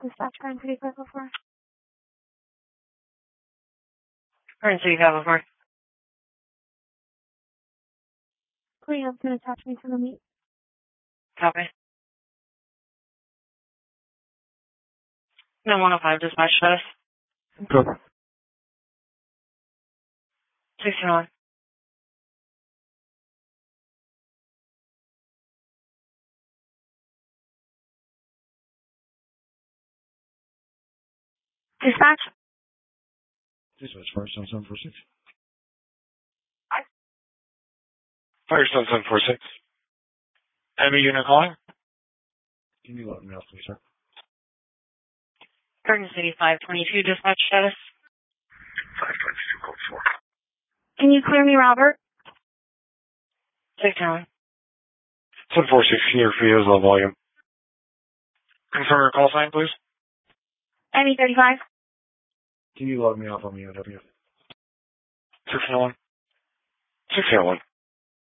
Dispatch Grand City 504. Grand City 504. Cleveland's going to attach me to the meet. Copy. No 105 dispatch status. Good. 69. Dispatch? Dispatch, Firestone 746. Firestone 746. Enemy unit calling? Can you let me know, please, sir? Garden City 522 dispatch status. 522 code 4. Can you clear me, Robert? 69. 746 here for you as low volume. Confirm your call sign, please. Emmy 35. Can you load me off on the OW? 601. 601.